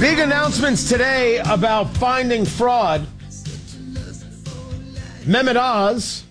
Big announcements today about finding fraud. Mehmet Oz,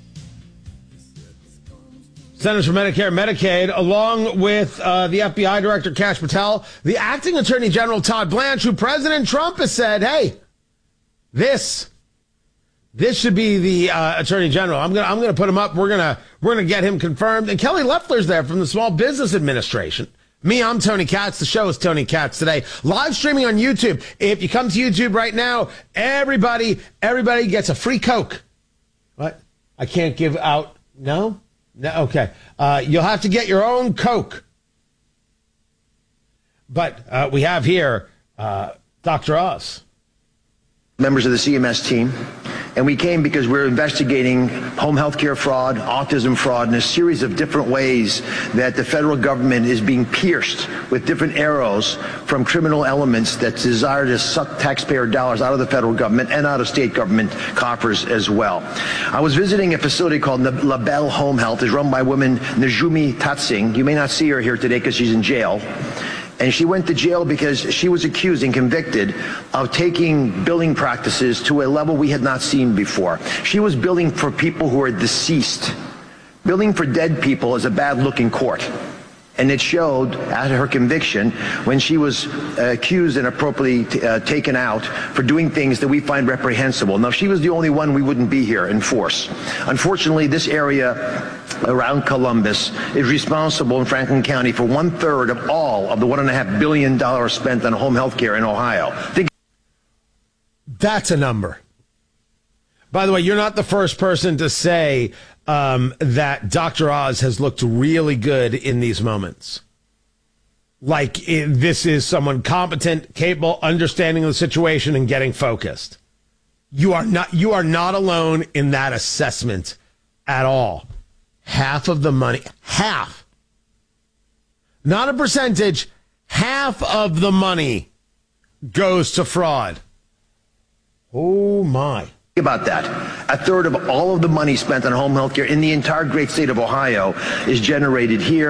Centers for Medicare and Medicaid, along with the FBI Director Kash Patel, the acting Attorney General Todd Blanche, who President Trump has said, hey, this should be the Attorney General. I'm gonna put him up. We're gonna get him confirmed. And Kelly Loeffler's there from the Small Business Administration. I'm Tony Katz. The show is Tony Katz Today. Live streaming on YouTube. If you come to YouTube right now, everybody gets a free Coke. What? I can't give out. No? Okay. You'll have to get your own Coke. But we have here Dr. Oz. Members of the CMS team. And we came because we're investigating home health care fraud, autism fraud, in a series of different ways that the federal government is being pierced with different arrows from criminal elements that desire to suck taxpayer dollars out of the federal government and out of state government coffers as well. I was visiting a facility called La Belle Home Health. It's run by woman Najumi Tatsing. You may not see her here today because she's in jail. And she went to jail because she was accused and convicted of taking billing practices to a level we had not seen before. She was billing for people who are deceased. Billing for dead people is a bad look in court. And it showed at her conviction when she was accused and appropriately taken out for doing things that we find reprehensible. Now, if she was the only one, we wouldn't be here in force. Unfortunately, this area around Columbus is responsible in Franklin County for 1/3 of all of the $1.5 billion spent on home health care in Ohio. That's a number. By the way, you're not the first person to say that Dr. Oz has looked really good in these moments. Like this is someone competent, capable, understanding the situation and getting focused. You are not alone in that assessment at all. Half of the money, not a percentage, half of the money goes to fraud. Oh my. Think about that. 1/3 of all of the money spent on home health care in the entire great state of Ohio is generated here.